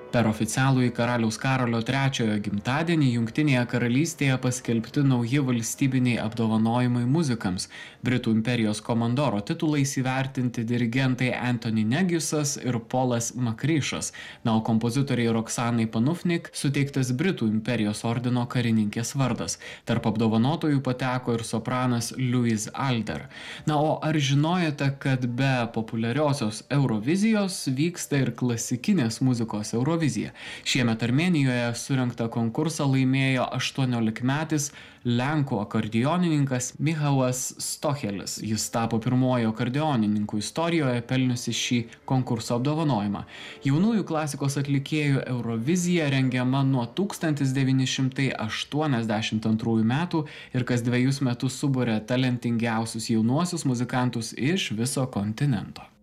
Per oficialųjį karaliaus Karolio III gimtadienį Jungtinėje karalystėje paskelbti nauji valstybiniai apdovanojimai muzikams. Britų imperijos komandoro titulais įvertinti dirigentai Anthony Negiusas ir Paulas Makryšas. Na, o kompozitoriai Roxanai Panufnik suteiktas Britų imperijos ordino karininkės vardas. Tarp apdovanotojų pateko ir sopranas Louise Alder. Na, o ar žinojote, kad be populiariosios Eurovizijos vyksta ir klasikinės muzikos Eurovizija? Šiemet Armėnijoje surengtą konkursą laimėjo 18-metis lenkų akordeonininkas Michailas Stochelis. Jis tapo pirmojo akordeonininku istorijoje pelniusi šį konkurso apdovanojimą. Jaunųjų klasikos atlikėjų Eurovizija rengiama nuo 1982 metų ir kas 2 metus suburia talentingiausius jaunuosius muzikantus iš viso kontinento.